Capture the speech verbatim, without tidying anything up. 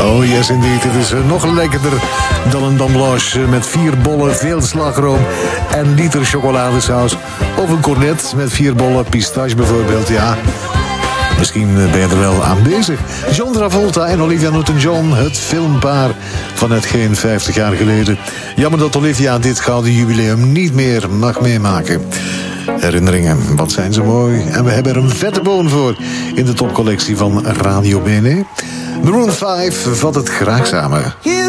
Oh yes indeed, het is nog lekkerder dan een dame blanche met vier bollen, veel slagroom en liter chocoladesaus. Of een cornet met vier bollen pistache bijvoorbeeld, ja. Misschien ben je er wel aan bezig. John Travolta en Olivia Newton-John, het filmpaar van hetgeen vijftig jaar geleden. Jammer dat Olivia dit gouden jubileum niet meer mag meemaken. Herinneringen, wat zijn ze mooi. En we hebben er een vette boon voor in de topcollectie van Radio Bene. Maroon vijf vat het graag samen.